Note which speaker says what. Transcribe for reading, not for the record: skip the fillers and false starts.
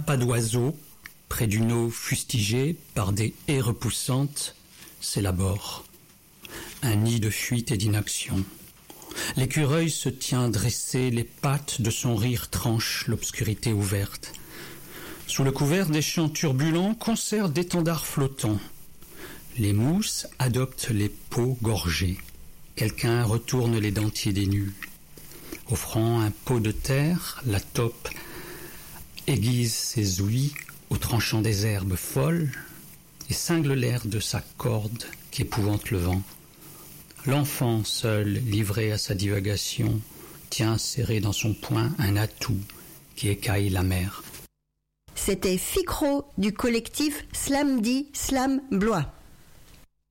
Speaker 1: pas d'oiseau, près d'une eau fustigée par des haies repoussantes, s'élabore. Un nid de fuite et d'inaction. L'écureuil se tient dressé, les pattes de son rire tranchent l'obscurité ouverte. Sous le couvert des champs turbulents, concert d'étendards flottants. Les mousses adoptent les peaux gorgées. Quelqu'un retourne les dentiers des nus. Offrant un pot de terre, la taupe aiguise ses ouïes au tranchant des herbes folles et cingle l'air de sa corde qui épouvante le vent. L'enfant seul, livré à sa divagation, tient serré dans son poing un atout qui écaille la mer.
Speaker 2: C'était Ficro du collectif Slam dit Slam Blois.